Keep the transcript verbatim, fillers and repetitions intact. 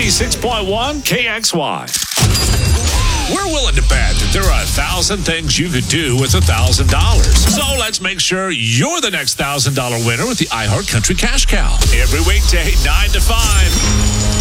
ninety-six point one K X Y. We're willing to bet that there are a thousand things you could do with a thousand dollars. So let's make sure you're the next thousand dollar winner with the iHeart Country Cash Cow. Every weekday, nine to five.